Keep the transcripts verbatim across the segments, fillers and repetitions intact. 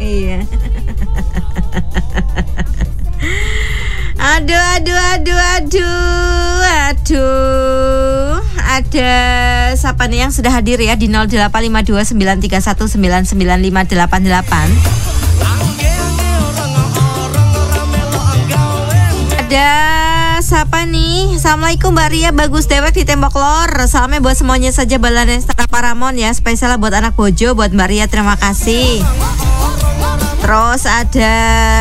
Iya. Aduh, aduh, aduh, aduh, aduh. Ada siapa nih yang sudah hadir ya di nol delapan lima dua sembilan tiga satu sembilan sembilan lima delapan delapan. Ada siapa nih? Assalamualaikum Mbak Ria, bagus dewek di tembok lor. Salamnya buat semuanya saja Balane Setara Paramon ya. Spesial buat anak bojo, buat Mbak Ria, terima kasih. Terus ada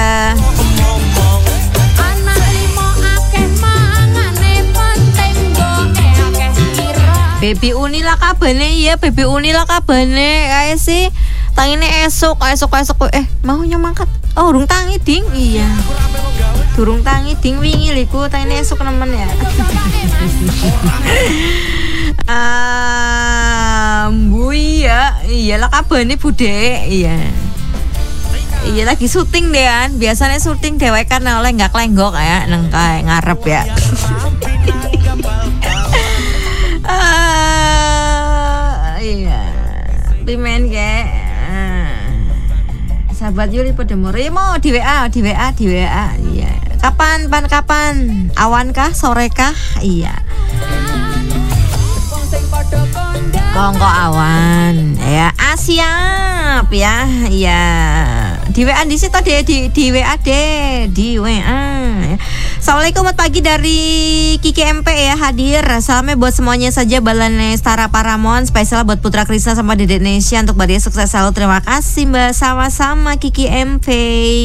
Baby Uni lah kabane ya, Baby Uni lah kabane. Kayak sih tangine esok, esok esok eh maunya mangkat. Oh, durung tangi ding. Iya. Durung tangi ding wingi liku tangine esok nemen ya. Ah, bu iya, iya lah kabane Bude. Iya. Iya lagi syuting dean. Biasanya syuting dewek kan oleh enggak lenggok ya, nang kae ngarep ya. Ah, iya. Pimen ke. Ah. Sahabat Yuli pada murih mau di W A, di W A, di W A. Iya. Kapan, pan kapan? Awan kah, sore kah? Iya. Kongko awan. Ya, ah, siap ya. Iya. Di W A di situ deh, di di W A deh, di W A. Assalamualaikum, selamat pagi dari Kiki M P ya hadir. Salamnya buat semuanya saja Balane Setara Paramon. Spesial buat Putra Krisna sama Dedek Nesya. Untuk Mbak Dia sukses selalu. Terima kasih Mbak, sama-sama Kiki M P.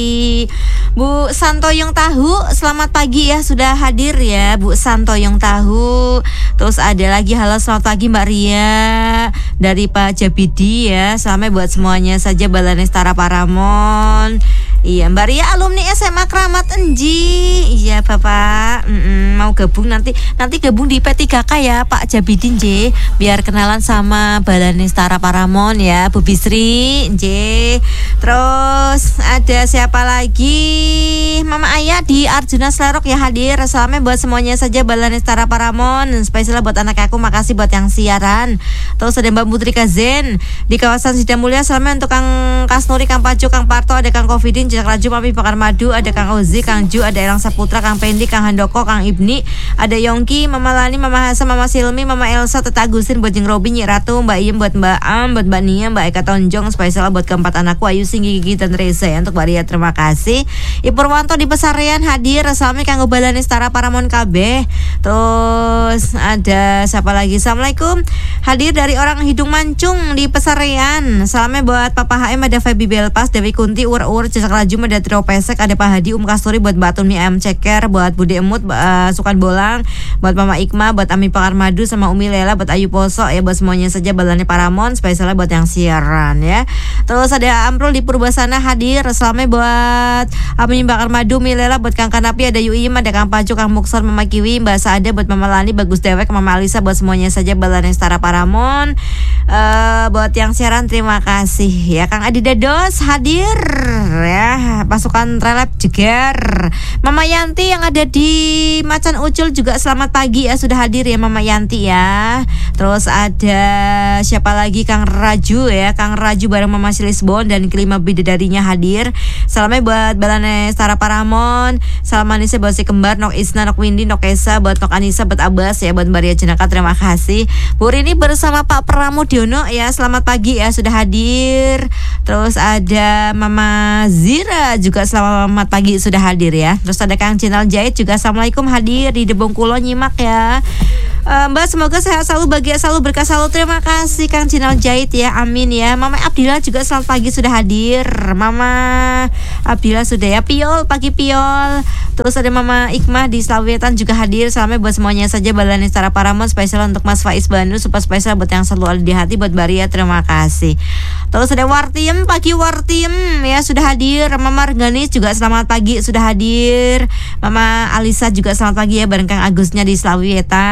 Bu Santoyong Tahu, selamat pagi ya, sudah hadir ya Bu Santoyong Tahu. Terus ada lagi, halo selamat pagi Mbak Ria dari Pak Jabidi ya. Salamnya buat semuanya saja Balane Setara Paramon. Iya, Mbak Ria alumni S M A Kramat Enji. Iya Bapak, Mm-mm, mau gabung nanti nanti gabung di P tiga K ya Pak Jabidin J, biar kenalan sama Balane Setara Paramon ya Bu Bisri J. Terus ada siapa lagi? Mama Ayah di Arjuna Slerok ya hadir. Salamnya buat semuanya saja Balane Setara Paramon. Spesial buat anak aku, makasih buat yang siaran. Terus ada Mbak Putri Kazen di kawasan Sidamulia. Salamnya untuk Kang Kasnuri, Kang Pajo, Kang Parto, ada Kang Kofidin, Jejak Raju, Papi Bakar Madu, ada Kang Ozi, Kang Ju, ada Elang Saputra, Kang Pendi, Kang Handoko, Kang Ibni, ada Yongki, Mama Lani, Mama Hasan, Mama Silmi, Mama Elsa, Teta Agusin, buat Jeng Robi, Nyik Ratu, Mbak Iem, buat Mbak Am, buat Mbak Nia, Mbak Eka Tonjong. Spesial buat keempat anakku Ayu, Singgi, Gigi, dan Reza ya. Untuk Mbak Ria terima kasih. Ibu Purwanto di Pesarian hadir. Assalamualaikum kanggo Balane Setara Paramon K B. Terus ada siapa lagi? Assalamualaikum, hadir dari orang Hidung Mancung di Pesarian. Salamnya buat Papa H M, ada Febi Belpas, Dewi Kunti, Ur Ur, Jejak Raju, ada Trio Pesek, ada Pak Hadi, Um Kasturi, buat Mbak Tumi Ayam Ceker, buat Bude Emut, uh, Sukan Bolang, buat Mama Ikma, buat Ami Pakar Madu sama Umi Lela, buat Ayu Poso ya, buat semuanya saja Balane Paramon. Spesialnya buat yang siaran ya. Terus ada Amrul di Purbasana hadir. Salamnya buat Ami Bakar Madu, Umi Lela, buat Kang Kanapi, ada Yuim, ada Kang Pacu, Kang Muksor, Mama Kiwi, Mbak Saada, buat Mama Lani, Bagus Dewek, Mama Alisa, buat semuanya saja Balane Setara Paramon. Uh, buat yang siaran terima kasih ya. Kang Adi Dados hadir ya, pasukan relap jeger. Mama Yanti yang ada di Macan Ucul juga selamat pagi ya, sudah hadir ya Mama Yanti ya. Terus ada siapa lagi? Kang Raju ya, Kang Raju bareng Mama Silisbon dan kelima bidadarinya hadir. Salamnya buat Balane Setara Paramon. Salam manisnya buat si kembar Nok Isna, Nok Windy, Nok Esa, buat Nok Anissa, buat Abbas ya, buat Mbak Ria Jenaka terima kasih. Bu Rini bersama Pak Pramudiono ya, selamat pagi ya, sudah hadir. Terus ada Mama Zira juga selamat pagi sudah hadir ya. Terus ada Kang Cinal Jahit juga assalamualaikum hadir di Debong Kulo nyimak ya. Uh, Mbak semoga sehat selalu, bahagia selalu, berkah selalu. Terima kasih Kang Cinal Jahit ya, amin ya. Mama Abdillah juga selamat pagi sudah hadir. Mama Abdillah sudah ya, Piol pagi Piol. Terus ada Mama Ikmah di Slawetan juga hadir. Salamnya buat semuanya saja Balane Setara Paramon. Spesial untuk Mas Faiz Banu, super spesial buat yang selalu ada di hati, buat Baria terima kasih. Terus ada Wartim pagi Wartim ya sudah hadir. Mama Marganis juga selamat pagi sudah hadir. Mama Alisa juga selamat pagi ya bareng Kang Agusnya di Slawetan. Terus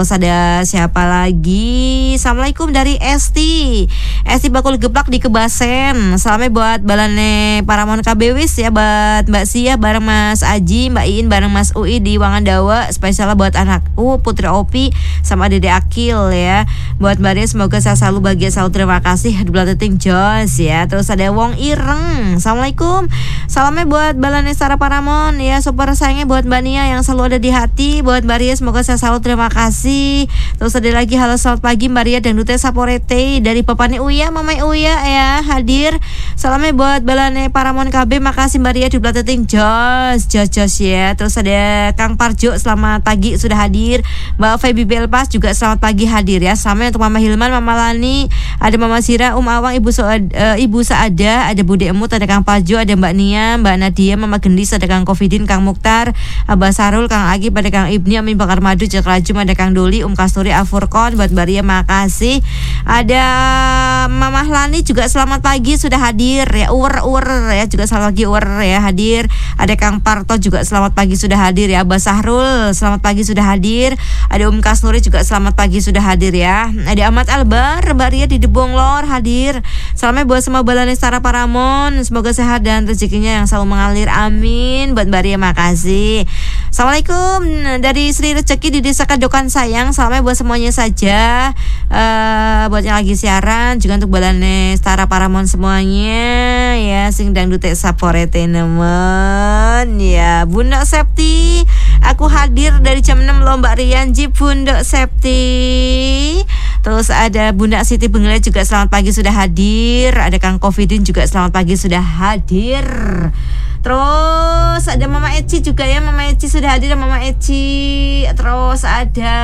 Terus ada siapa lagi? Assalamualaikum dari Esti. Esti bakul geplak di Kebasen. Salamnya buat balane Paramon K B wis ya, buat Mbak Sia bareng Mas Aji, Mbak Iin bareng Mas Ui di Wangandawa. Spesial buat anakku Putri Opi sama Dede Akil ya. Buat Mbak Ria semoga saya selalu bahagia selalu, terima kasih. Di belah teting Jos ya. Terus ada Wong Ireng. Assalamualaikum. Salamnya buat balane Sara Paramon ya, super sayangnya buat Mbak Nia yang selalu ada di hati. Buat Mbak Ria semoga saya selalu, terima kasih. Terus ada lagi halo selamat pagi Mbak Ria dan Dute Saporete dari Papane Uya, Mama Uya ya hadir. Salamnya buat balane Paramon K B, makasih Mbak Ria di belah teting Jos Jos Jos ya. Terus ada Kang Parjo, selamat pagi sudah hadir. Mbak Feby Belpas juga selamat pagi hadir ya. Sama untuk Mama Hilman, Mama Lani, ada Mama Sira, Um Awang, Ibu Soad, uh, Ibu Saada, ada Bude Emut, ada Kang Parjo, ada Mbak Nia, Mbak Nadia, Mama Gendis, ada Kang Kofidin, Kang Mukhtar, Abah Sarul, Kang Agi, pada Kang Ibni, Amin Bakar Madu, Jek Rajum, ada Kang Doli, Um Kasturi, Afurkon, buat Mbak Ria makasih. Ada Mama Lani juga selamat pagi sudah hadir ya. Ur Ur ya juga selamat pagi Ur ya hadir. Ada Kang Parto juga selamat pagi sudah hadir ya. Abah Sahrul selamat pagi sudah hadir. Ada Um Kasnuri juga selamat pagi sudah hadir ya. Ada Ahmad Albar, Mbak Ria di Debong Lor hadir. Salamnya buat semua balane Sara Paramon, semoga sehat dan rezekinya yang selalu mengalir, amin. Buat Mbak Ria makasih. Assalamualaikum dari Sri Rezeki di Desa Kadokan sayang. Salamnya buat semuanya saja, uh, buat yang lagi siaran, juga untuk balane Sara Paramon semuanya ya. Sing dangdut saporete nemen ya. Bunda Septi, aku hadir dari jam enam loh Mbak Rianji, Bunda Septi. Terus ada Bunda Siti Bengle juga selamat pagi sudah hadir. Ada Kang Kofidin juga selamat pagi sudah hadir. Terus ada Mama Eci juga ya, Mama Eci sudah hadir, Mama Eci. Terus ada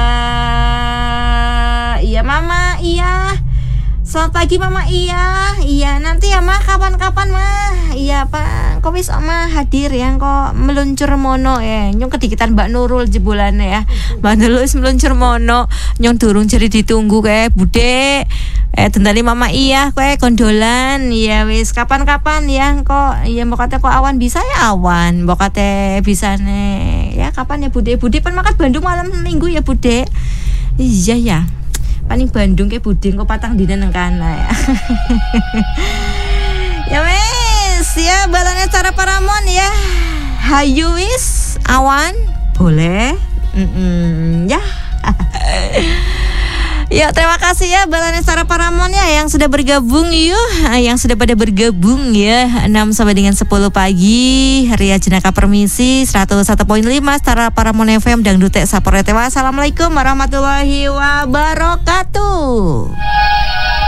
iya Mama, iya. Selamat pagi Mama, iya. Iya, nanti ya Mah kapan-kapan Mah. Iya Pak, kok wis Mah hadir ya kok meluncur mono ya. Nyong kedikitan Mbak Nurul jebulane ya. Mbak Nurul wis meluncur mono. Nyong durung jadi ditunggu kayak Bude. Eh tentali Mama iya kowe kondolan. Iya wis kapan-kapan ya kok. Iya mbok kate kok awan bisa ya awan. Mbok kate bisane ya kapan ya Bude. Bude pan makan Bandung malam Minggu ya Bude. Iya ya. Paling Bandung ke Buding kok patang dina nang kana ya. Ya wes ya balane Sara Paramon ya. Hayu wis awan boleh. Mm-mm, ya. Ya terima kasih ya balane Sara Paramon ya yang sudah bergabung yuk, yang sudah pada bergabung ya. Enam sampai dengan sepuluh pagi. Ria Jenaka permisi seratus satu koma lima Sara Paramon F M Dangdute Saporete. Wassalamualaikum warahmatullahi wabarakatuh.